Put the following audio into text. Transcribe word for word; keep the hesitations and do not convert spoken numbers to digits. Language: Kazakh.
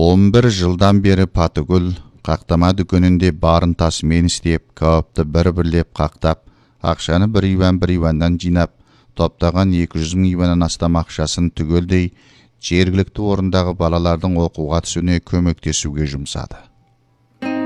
он бір жылдан бері Патыгүл қақтама дүкенінде барын тасымен істеп, кәуапты бір-бірлеп қақтап, ақшаны бір иван бір ивандан жинап, топтаған екі жүз мың иваннан астам ақшасын түгелдей жергілікті орындағы балалардың оқуға түсуіне көмектесуге жұмсады.